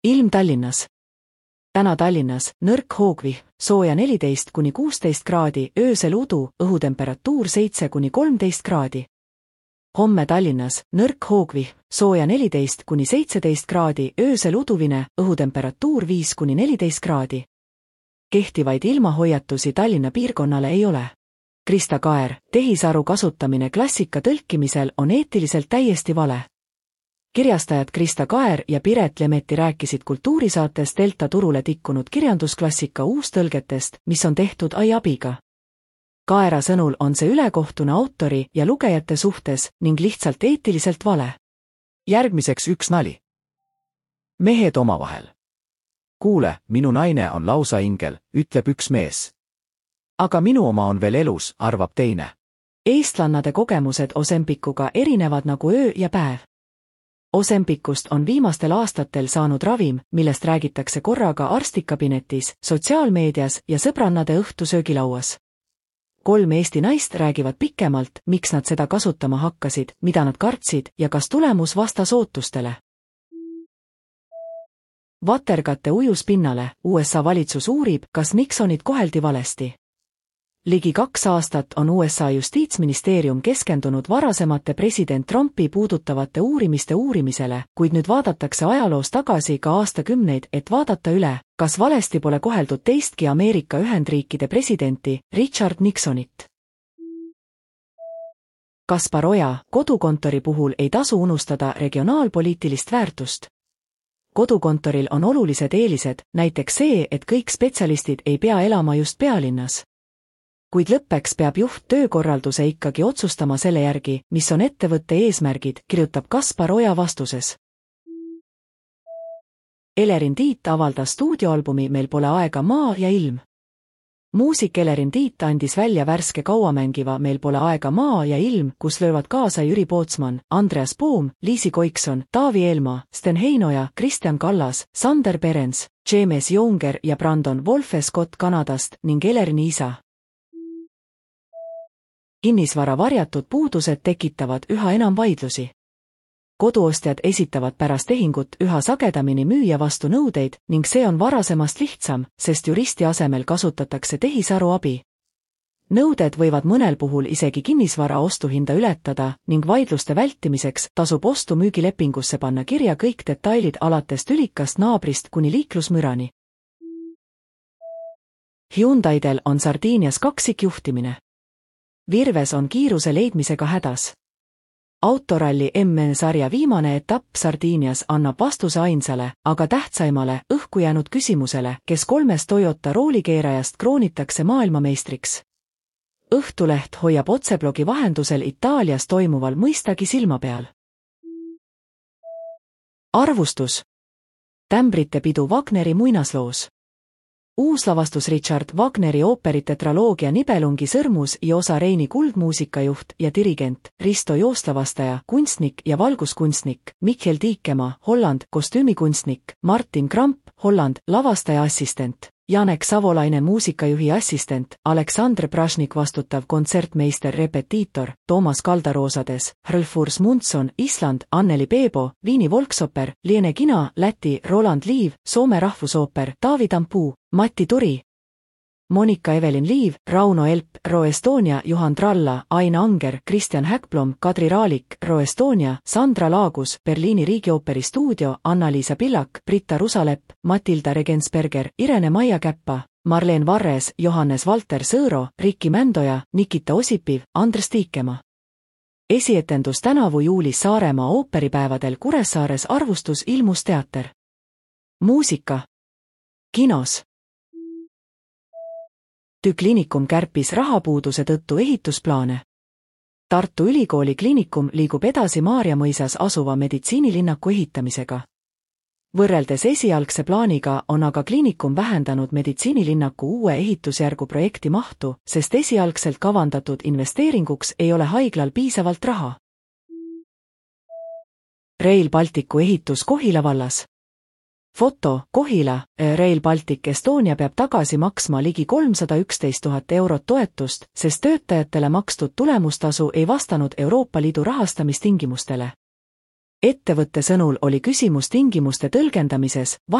Ilm Tallinnas. Täna Tallinnas nõrk hoogvihm, sooja 14–16 kraadi, öösel udu, õhutemperatuur 7–13 kraadi. Homme Tallinnas nõrk hoogvihm, sooja 14–17 kraadi, öösel uduvine, õhutemperatuur 5–14 kraadi. Kehtivaid ilmahoiatusi Tallinna piirkonnale ei ole. Krista Kaer, tehisaru kasutamine klassika tõlkimisel on eetiliselt täiesti vale. Kirjastajad Krista Kaer ja Piret Lemetti rääkisid kultuurisaates Delta turule tikkunud kirjandusklassika uustõlgetest, mis on tehtud AI abiga. Kaera sõnul on see ülekohtune autori ja lugejate suhtes ning lihtsalt eetiliselt vale. Järgmiseks üks nali. Mehed omavahel. Kuule, minu naine on lausa ingel, ütleb üks mees. Aga minu oma on veel elus, arvab teine. Eestlannade kogemused Ozempikuga erinevad nagu öö ja päev. Ozempikust on viimastel aastatel saanud ravim, millest räägitakse korraga arstikabinetis, sotsiaalmeedias ja sõbrannade õhtusöögilauas. 3 Eesti naist räägivad pikemalt, miks nad seda kasutama hakkasid, mida nad kartsid ja kas tulemus vastas ootustele. Watergatte ujus pinnale, USA valitsus uurib, kas Nixonit koheldi valesti. Ligi 2 aastat on USA justiitsministeerium keskendunud varasemate president Trumpi puudutavate uurimiste uurimisele, kuid nüüd vaadatakse ajaloos tagasi ka aastakümneid, et vaadata üle, kas valesti pole koheldud teistki Ameerika Ühendriikide presidenti, Richard Nixonit. Kaspar Oja, kodukontori puhul ei tasu unustada regionaalpoliitilist väärtust. Kodukontoril on olulised eelised, näiteks see, et kõik spetsialistid ei pea elama just pealinnas. Kuid lõppeks peab juht töökorralduse ikkagi otsustama selle järgi, mis on ettevõtte eesmärgid, kirjutab Kaspar Oja vastuses. Elerin Tiit avaldas stuudioalbumi Meil pole aega maa ja ilm. Muusik Elerin Tiit andis välja värske kauamängiva Meil pole aega maa ja ilm, kus löövad kaasa Jüri Pootsman, Andreas Poom, Liisi Koikson, Taavi Eelmaa, Sten Heinoja, Kristjan Kallas, Sander Perens, James Younger ja Brandon Wolfe Scott Kanadast ning Elerini isa. Kinnisvara varjatud puudused tekitavad üha enam vaidlusi. Koduostjad esitavad pärast tehingut üha sagedamini müüja vastu nõudeid ning see on varasemast lihtsam, sest juristi asemel kasutatakse tehisaru abi. Nõuded võivad mõnel puhul isegi kinnisvara ostuhinda ületada ning vaidluste vältimiseks tasub ostu-müügilepingusse panna kirja kõik detailid alates tülikast naabrist kuni liiklusmürani. Hyundaidel on Sardiinias kaksikjuhtimine. Virves on kiiruse leidmisega hädas. Autoralli MN-sarja viimane etapp Sardiinias annab vastuse ainsale, aga tähtsaimale, õhku jäänud küsimusele, kes 3 Toyota roolikeerajast kroonitakse maailmameistriks. Õhtuleht hoiab otseblogi vahendusel Itaalias toimuval mõistagi silma peal. Arvustus. Tämbrite pidu Wagneri muinasloos. Uuslavastus Richard Wagneri ooperitetraloogia Nibelungi sõrmus ja osa Reini kuldmuusikajuht ja dirigent, Risto Joostlavastaja, kunstnik ja valguskunstnik, Michael Tiikemaa, Holland, kostüümikunstnik, Martin Kramp, Holland, lavastaja assistent, Janek Savolainen muusikajuhi assistent, Aleksandr Prašnik vastutav kontsertmeister repetiitor, Toomas Kaldaroosades, Hrlfurs Mundsson, Island, Anneli Peebo, Viini Volksoper, Liene Kina, Läti, Roland Liiv, Soome rahvusooper, Taavi Tampuu, Matti Turi, Monika Evelin Liiv, Rauno Elp, Ro Estonia, Juhan Tralla, Aina Anger, Kristjan Häkblom, Kadri Raalik, Ro Estonia, Sandra Laagus, Berliini Riigiooperi stuudio, Anna-Liisa Pillak, Britta Rusalepp, Matilda Regensberger, Irene Maia Käppa, Marleen Varres, Johannes Valter Sõõro, Riki Mändoja, Nikita Osipiv, Andres Tiikemaa. Esietendus tänavu juulis Saaremaa ooperipäevadel Kuressaares Arvustus ilmus teater. Muusika. Kinos. TÜ Kliinikum kärpis rahapuuduse tõttu ehitusplaane. Tartu Ülikooli Kliinikum liigub edasi Maarjamõisas asuva meditsiinilinnaku ehitamisega. Võrreldes esialgse plaaniga on aga kliinikum vähendanud meditsiinilinnaku uue ehitusjärgu projekti mahtu, sest esialgselt kavandatud investeeringuks ei ole haiglal piisavalt raha. Rail Balticu ehitus Kohila vallas. Foto, Kohila, Rail Baltic Estonia peab tagasi maksma ligi 311 000 eurot toetust, sest töötajatele makstud tulemustasu ei vastanud Euroopa Liidu rahastamistingimustele. ettevõtte sõnul oli küsimus tingimuste tõlgendamises,